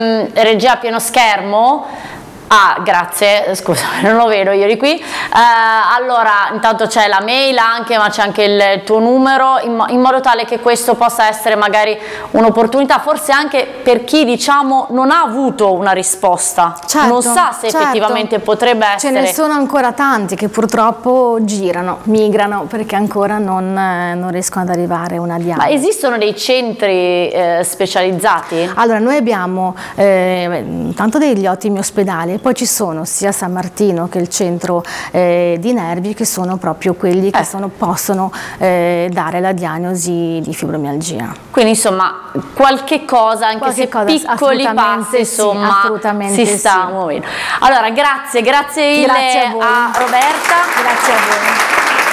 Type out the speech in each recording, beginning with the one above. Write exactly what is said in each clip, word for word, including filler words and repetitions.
Regia a pieno schermo. Ah, grazie, scusa, non lo vedo io di qui. Eh, allora, intanto c'è la mail anche, ma c'è anche il tuo numero, in, mo in modo tale che questo possa essere magari un'opportunità, forse anche per chi, diciamo, non ha avuto una risposta, certo, non sa se certo. effettivamente potrebbe essere. Ce ne sono ancora tanti che purtroppo girano, migrano, perché ancora non, eh, non riescono ad arrivare a una diagnosi. Ma esistono dei centri eh, specializzati? Allora, noi abbiamo eh, tanto degli ottimi ospedali, poi ci sono sia San Martino che il centro eh, di nervi, che sono proprio quelli che eh. sono, possono eh, dare la diagnosi di fibromialgia. Quindi insomma qualche cosa, anche qualche se cosa, piccoli passi, insomma, sì, si sta sì. muovendo. Allora, grazie, grazie mille grazie a, voi. a Roberta. Grazie a voi.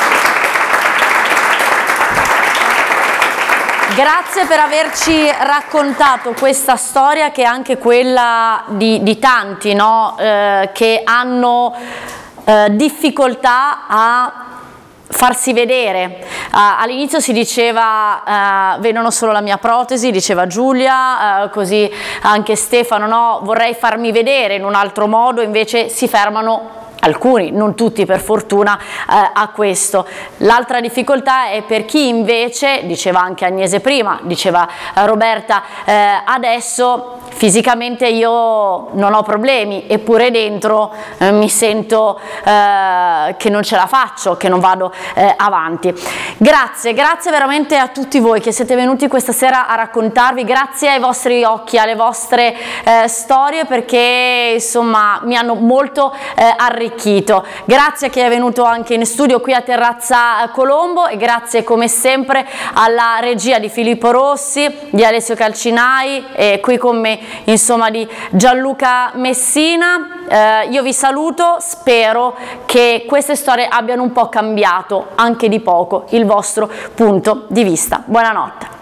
Grazie per averci raccontato questa storia, che è anche quella di, di tanti, no? eh, che hanno eh, difficoltà a farsi vedere. Uh, all'inizio si diceva uh, vedono solo la mia protesi, diceva Giulia, uh, così anche Stefano, no, vorrei farmi vedere in un altro modo, invece si fermano alcuni, non tutti per fortuna, eh, a questo. L'altra difficoltà è per chi invece, diceva anche Agnese prima, diceva eh, Roberta eh, adesso, fisicamente io non ho problemi, eppure dentro eh, mi sento eh, che non ce la faccio, che non vado eh, avanti. Grazie, grazie veramente a tutti voi che siete venuti questa sera a raccontarvi, grazie ai vostri occhi, alle vostre eh, storie, perché insomma mi hanno molto eh, arricchito. Grazie a chi è venuto anche in studio qui a Terrazza Colombo, e grazie come sempre alla regia di Filippo Rossi, di Alessio Calcinai e qui con me insomma di Gianluca Messina. Eh, io vi saluto, spero che queste storie abbiano un po' cambiato, anche di poco, il vostro punto di vista. Buonanotte.